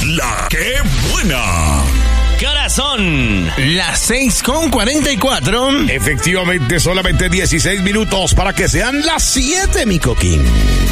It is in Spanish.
La que buena. Corazón. Las 6:44. Efectivamente, solamente 16 minutos para que sean las 7, mi coquín.